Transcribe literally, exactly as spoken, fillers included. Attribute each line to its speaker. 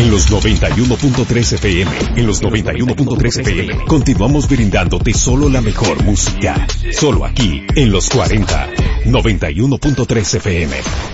Speaker 1: En los noventa y uno punto tres F M, en los noventa y uno punto tres F M, continuamos brindándote solo la mejor música. Solo aquí, en los cuarenta, noventa y uno punto tres F M.